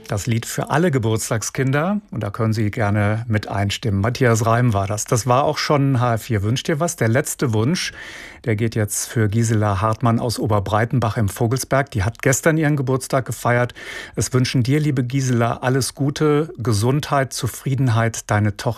Das Lied für alle Geburtstagskinder. Und da können Sie gerne mit einstimmen. Matthias Reim war das. Das war auch schon HR4 Wünscht dir was. Der letzte Wunsch, der geht jetzt für Gisela Hartmann aus Oberbreitenbach im Vogelsberg. Die hat gestern ihren Geburtstag gefeiert. Es wünschen dir, liebe Gisela, alles Gute, Gesundheit, Zufriedenheit, deine Tochter